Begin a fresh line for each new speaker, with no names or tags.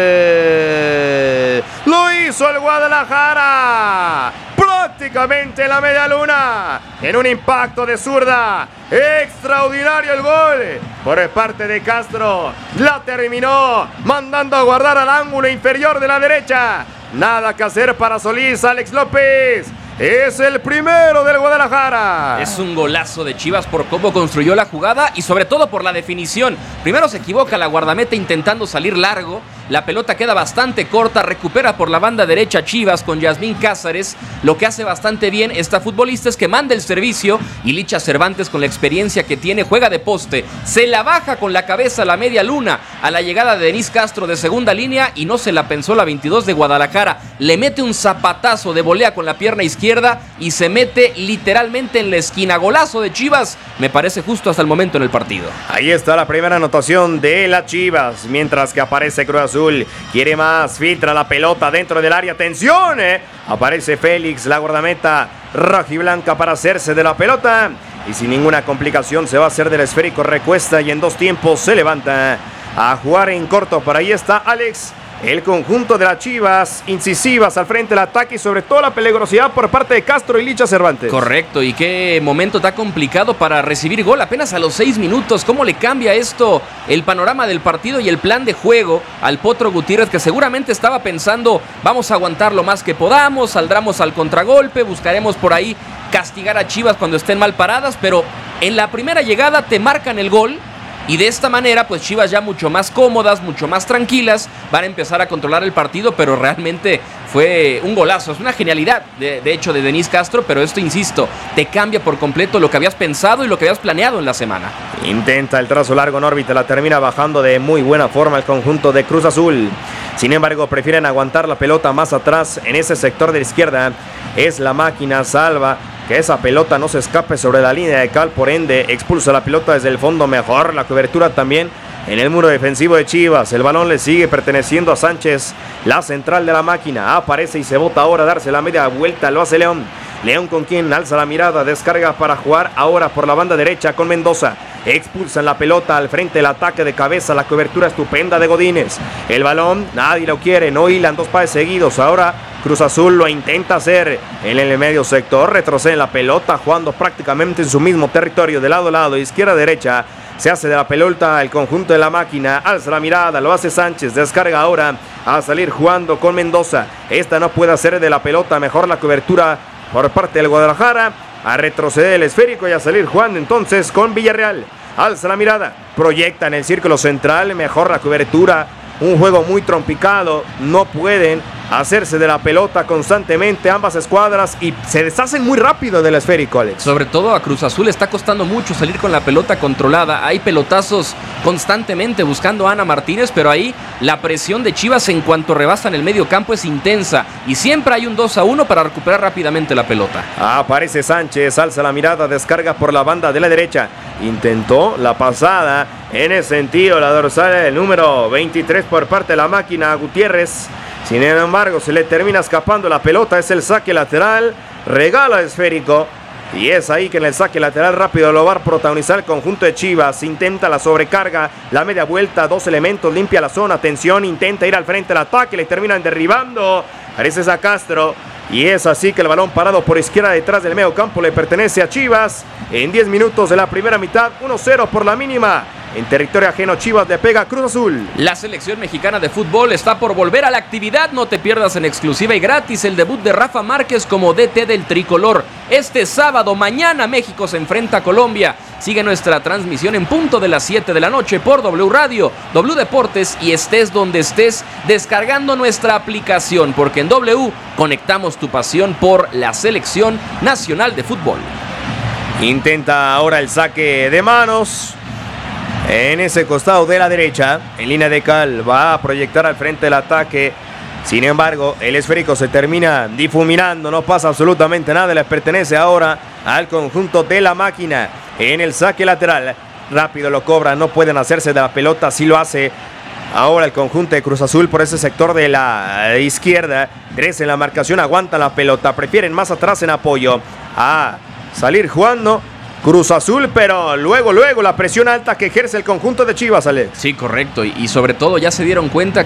Lo hizo el Guadalajara. Prácticamente la media luna. En un impacto de zurda. Extraordinario el gol por parte de Castro. La terminó mandando a guardar al ángulo inferior de la derecha. Nada que hacer para Solís. Alex López es el primero del Guadalajara.
Es un golazo de Chivas por cómo construyó la jugada y sobre todo por la definición. Primero se equivoca la guardameta intentando salir largo. La pelota queda bastante corta, recupera por la banda derecha Chivas con Yasmín Cázares. Lo que hace bastante bien esta futbolista es que manda el servicio y Licha Cervantes, con la experiencia que tiene, juega de poste. Se la baja con la cabeza a la media luna a la llegada de Denis Castro de segunda línea y no se la pensó la 22 de Guadalajara. Le mete un zapatazo de volea con la pierna izquierda y se mete literalmente en la esquina. Golazo de Chivas, me parece justo hasta el momento en el partido.
Ahí está la primera anotación de las Chivas, mientras que aparece Cruz Azul. Quiere más, filtra la pelota dentro del área. ¡Atención! Aparece Félix, la guardameta rojiblanca, para hacerse de la pelota. Y sin ninguna complicación se va a hacer del esférico, recuesta y en dos tiempos se levanta a jugar en corto. Por ahí está Alex. El conjunto de las Chivas, incisivas al frente del ataque y sobre todo la peligrosidad por parte de Castro y Licha Cervantes.
Correcto, y qué momento tan complicado para recibir gol apenas a los 6 minutos. ¿Cómo le cambia esto el panorama del partido y el plan de juego al Potro Gutiérrez, que seguramente estaba pensando, vamos a aguantar lo más que podamos, saldremos al contragolpe, buscaremos por ahí castigar a Chivas cuando estén mal paradas, pero en la primera llegada te marcan el gol? Y de esta manera, pues Chivas ya mucho más cómodas, mucho más tranquilas, van a empezar a controlar el partido, pero realmente fue un golazo. Es una genialidad, de hecho, de Denis Castro, pero esto, insisto, te cambia por completo lo que habías pensado y lo que habías planeado en la semana.
Intenta el trazo largo en órbita, la termina bajando de muy buena forma el conjunto de Cruz Azul. Sin embargo, prefieren aguantar la pelota más atrás en ese sector de la izquierda. Es la máquina, salva que esa pelota no se escape sobre la línea de cal, por ende expulsa la pelota desde el fondo. Mejor la cobertura también en el muro defensivo de Chivas. El balón le sigue perteneciendo a Sánchez, la central de la máquina. Aparece y se bota ahora a darse la media vuelta. Lo hace León. León, con quien alza la mirada, descarga para jugar ahora por la banda derecha con Mendoza. Expulsan la pelota al frente del ataque de cabeza, la cobertura estupenda de Godínez. El balón, nadie lo quiere, no hilan dos pases seguidos. Ahora Cruz Azul lo intenta hacer en el medio sector, retrocede la pelota, jugando prácticamente en su mismo territorio, de lado a lado, izquierda a derecha. Se hace de la pelota el conjunto de la máquina, alza la mirada, lo hace Sánchez, descarga ahora a salir jugando con Mendoza. Esta no puede hacer de la pelota, mejor la cobertura por parte del Guadalajara, a retroceder el esférico y a salir jugando entonces con Villarreal. Alza la mirada, proyecta en el círculo central, mejor la cobertura. Un juego muy trompicado, no pueden hacerse de la pelota constantemente ambas escuadras y se deshacen muy rápido del esférico, Alex.
Sobre todo a Cruz Azul está costando mucho salir con la pelota controlada. Hay pelotazos constantemente buscando a Ana Martínez, pero ahí la presión de Chivas en cuanto rebasan el medio campo es intensa y siempre hay un 2-1 para recuperar rápidamente la pelota.
Aparece Sánchez, alza la mirada, descarga por la banda de la derecha. Intentó la pasada en ese sentido, la dorsal del número 23 por parte de la máquina, Gutiérrez. Sin embargo, se le termina escapando la pelota, es el saque lateral, regala esférico. Y es ahí que en el saque lateral rápido lo va a protagonizar el conjunto de Chivas. Intenta la sobrecarga, la media vuelta, dos elementos, limpia la zona, atención, intenta ir al frente del ataque, le terminan derribando. Parece a Castro. Y es así que el balón parado por izquierda detrás del medio campo le pertenece a Chivas. En 10 minutos de la primera mitad, 1-0 por la mínima. En territorio ajeno, Chivas le pega a Cruz Azul.
La selección mexicana de fútbol está por volver a la actividad. No te pierdas en exclusiva y gratis el debut de Rafa Márquez como DT del tricolor. Este sábado, mañana, México se enfrenta a Colombia. Sigue nuestra transmisión en punto de las 7 de la noche por W Radio, W Deportes y estés donde estés, descargando nuestra aplicación, porque en W conectamos tu pasión por la selección nacional de fútbol.
Intenta ahora el saque de manos. En ese costado de la derecha, en línea de cal, va a proyectar al frente del ataque. Sin embargo, el esférico se termina difuminando, no pasa absolutamente nada, les pertenece ahora al conjunto de la máquina. En el saque lateral, rápido lo cobra, no pueden hacerse de la pelota, sí lo hace ahora el conjunto de Cruz Azul por ese sector de la izquierda. 3 en la marcación, aguantan la pelota, prefieren más atrás en apoyo a salir jugando Cruz Azul, pero luego la presión alta que ejerce el conjunto de Chivas, Alex.
Sí, correcto, y sobre todo ya se dieron cuenta